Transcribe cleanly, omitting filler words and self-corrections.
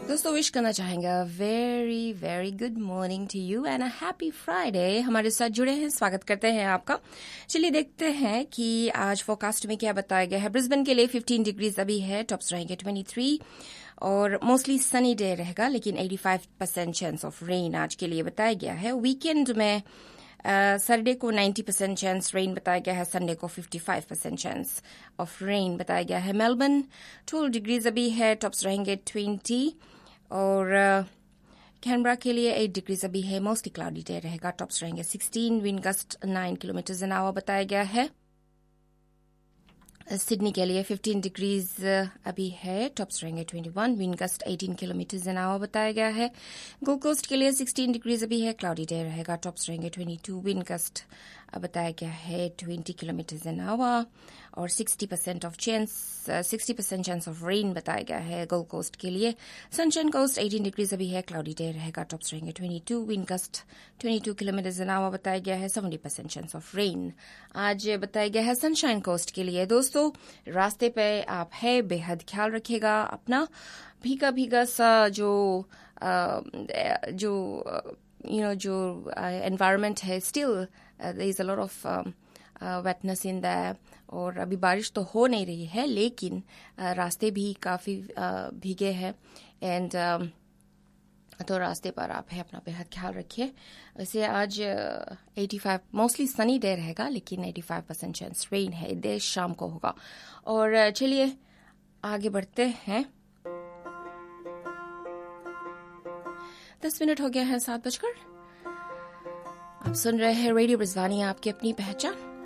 दोस्तों विश करना चाहेंगे very very good morning to you and a happy Friday. हमारे साथ जुड़े हैं, स्वागत करते हैं आपका। चलिए देखते हैं कि आज फोरकास्ट में क्या बताया गया है। ब्रिस्बेन के लिए 15 डिग्रीज अभी है, टॉप्स रहेंगे 23 और मोस्टली सनी डे रहेगा, लेकिन 85% चांस ऑफ रेन आज के लिए बताया गया है। वीकेंड में सैटरडे को 90% चांस रेन बताया गया है, संडे को 55% चांस ऑफ रेन बताया गया है। मेलबर्न 12 डिग्रीज अभी है, टॉप्स रहेंगे 20 और कैनबरा के लिए 8 डिग्रीज अभी है, मोस्टली क्लाउडी डे रहेगा, टॉप्स रहेंगे 16, wind gust 9 kilometre an hour बताया गया है। सिडनी के लिए 15 डिग्रीज अभी है, टॉप्स रहेंगे 21, wind gust 18 kilometre an hour बताया गया है। गोल्ड कोस्ट के लिए 16 डिग्रीज अभी है, क्लाउडी डे रहेगा, टॉप्स रहेंगे 22, विंड गस्ट बताया गया है 20 किलोमीटर एन आवर और 60% चांस ऑफ रेन बताया गया है गोल्ड कोस्ट के लिए। सनशाइन कोस्ट 18 डिग्रीज अभी है, क्लाउडी डे रहेगा, टॉप्स रहेंगे 22, wind gust 22 kilometre an hour बताया गया है, 70% चांस ऑफ रेन आज बताया गया है सनशाइन कोस्ट के लिए। दोस्तों रास्ते पे आप है, बेहद ख्याल रखिएगा अपना। भीगा भीगा सा जो एनवायरनमेंट है, still there is a lot of वेटनेस in that, और अभी बारिश तो हो नहीं रही है, लेकिन रास्ते भी काफ़ी भीगे हैं एंड तो रास्ते पर आप है अपना बेहद ख्याल रखिए। वैसे आज 85 मोस्टली सनी डे रहेगा, लेकिन 85% चांस रेन है, देर शाम को होगा। और चलिए आगे बढ़ते हैं। 10 मिनट हो गया है 7 बजकर। आप सुन रहे हैं रेडियो ब्रिज़वानी, आपकी अपनी पहचान।